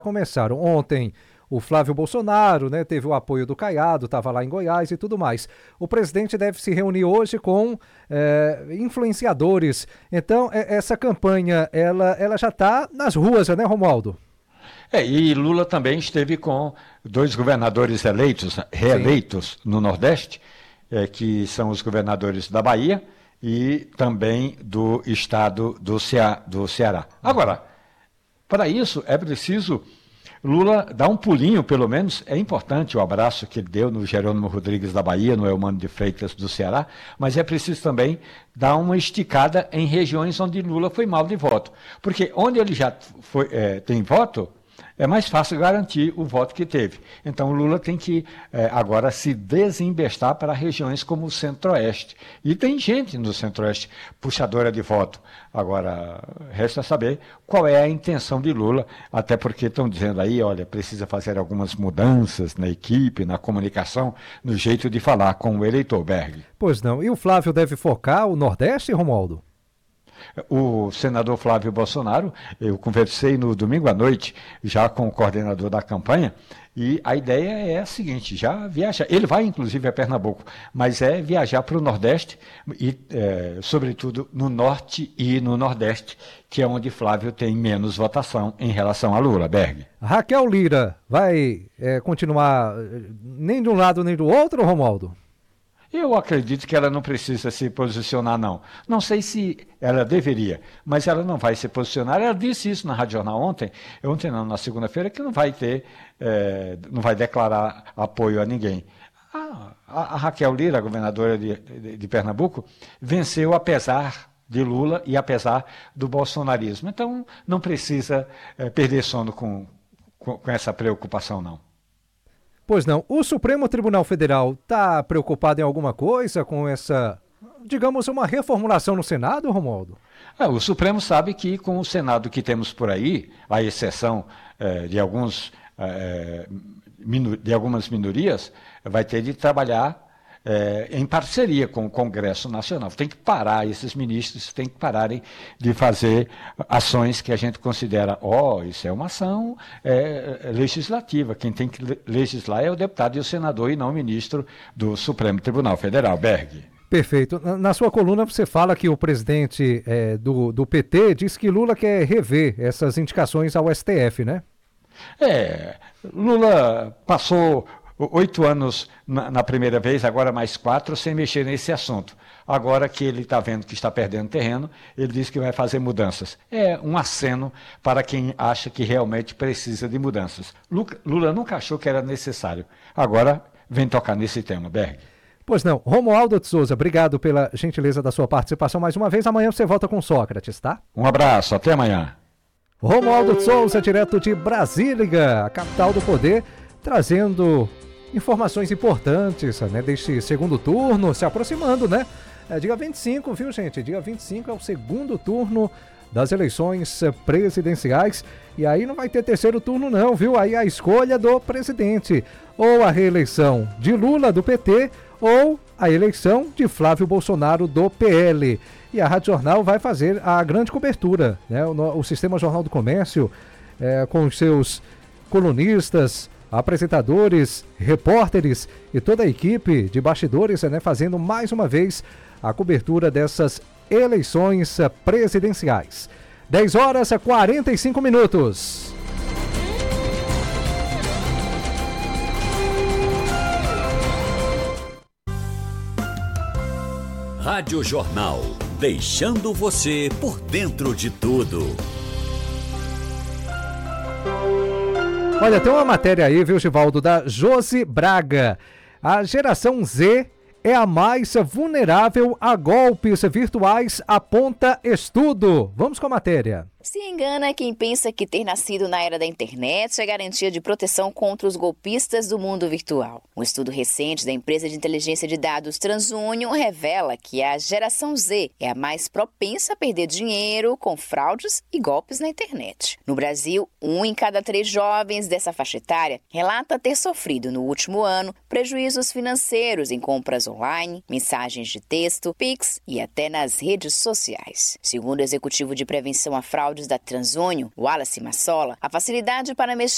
Começaram ontem. O Flávio Bolsonaro, né, teve o apoio do Caiado, estava lá em Goiás e tudo mais. O presidente deve se reunir hoje com influenciadores. Então, essa campanha, ela já está nas ruas, né, Romualdo? E Lula também esteve com 2 governadores reeleitos no Nordeste, que são os governadores da Bahia e também do estado do Ceará. Agora, para isso é preciso Lula dar um pulinho, pelo menos. É importante o abraço que ele deu no Jerônimo Rodrigues da Bahia, no Eumano de Freitas do Ceará, mas é preciso também dar uma esticada em regiões onde Lula foi mal de voto. Porque onde ele já tem voto, é mais fácil garantir o voto que teve. Então o Lula tem que agora se desembestar para regiões como o Centro-Oeste. E tem gente no Centro-Oeste puxadora de voto. Agora, resta saber qual é a intenção de Lula, até porque estão dizendo aí, olha, precisa fazer algumas mudanças na equipe, na comunicação, no jeito de falar com o eleitor, Berg. Pois não. E o Flávio deve focar o Nordeste, Romualdo? O senador Flávio Bolsonaro, eu conversei no domingo à noite já com o coordenador da campanha, e a ideia é a seguinte: já viaja, ele vai inclusive a Pernambuco, mas é viajar para o Nordeste e sobretudo no Norte e no Nordeste, que é onde Flávio tem menos votação em relação a Lula, Berg. Raquel Lira vai continuar nem de um lado nem do outro, Romualdo? Eu acredito que ela não precisa se posicionar, não. Não sei se ela deveria, mas ela não vai se posicionar. Ela disse isso na Rádio Jornal ontem não, na segunda-feira, que não vai não vai declarar apoio a ninguém. A Raquel Lira, a governadora de Pernambuco, venceu apesar de Lula e apesar do bolsonarismo. Então, não precisa perder sono com essa preocupação, não. Pois não. O Supremo Tribunal Federal está preocupado em alguma coisa com essa, digamos, uma reformulação no Senado, Romualdo? O Supremo sabe que com o Senado que temos por aí, à exceção de algumas minorias, vai ter de trabalhar em parceria com o Congresso Nacional. Tem que parar, esses ministros têm que pararem de fazer ações que a gente considera, isso é uma ação legislativa. Quem tem que legislar é o deputado e o senador e não o ministro do Supremo Tribunal Federal, Berg. Perfeito. Na sua coluna você fala que o presidente do PT diz que Lula quer rever essas indicações ao STF, né? Lula passou 8 anos na primeira vez, agora mais 4, sem mexer nesse assunto. Agora que ele está vendo que está perdendo terreno, ele diz que vai fazer mudanças. É um aceno para quem acha que realmente precisa de mudanças. Lula nunca achou que era necessário. Agora vem tocar nesse tema, Berg. Pois não. Romualdo de Souza, obrigado pela gentileza da sua participação mais uma vez. Amanhã você volta com Sócrates, tá? Um abraço, até amanhã. Romualdo de Souza, direto de Brasília, a capital do poder, trazendo informações importantes, né, deste segundo turno, se aproximando, né? Dia 25, viu, gente? Dia 25 é o segundo turno das eleições presidenciais. E aí não vai ter terceiro turno, não, viu? Aí a escolha do presidente. Ou a reeleição de Lula, do PT, ou a eleição de Flávio Bolsonaro, do PL. E a Rádio Jornal vai fazer a grande cobertura, né? O Sistema Jornal do Comércio, com os seus colunistas, apresentadores, repórteres e toda a equipe de bastidores, né, fazendo mais uma vez a cobertura dessas eleições presidenciais. 10h45. Rádio Jornal, deixando você por dentro de tudo. Olha, tem uma matéria aí, viu, Givaldo, da Josi Braga. A geração Z é a mais vulnerável a golpes virtuais, aponta estudo. Vamos com a matéria. Se engana quem pensa que ter nascido na era da internet é garantia de proteção contra os golpistas do mundo virtual. Um estudo recente da empresa de inteligência de dados TransUnion revela que a geração Z é a mais propensa a perder dinheiro com fraudes e golpes na internet. No Brasil, 1 em cada 3 jovens dessa faixa etária relata ter sofrido no último ano prejuízos financeiros em compras online, mensagens de texto, Pix e até nas redes sociais. Segundo o executivo de prevenção à fraude da TransUnion, Wallace Massola, a facilidade para mexer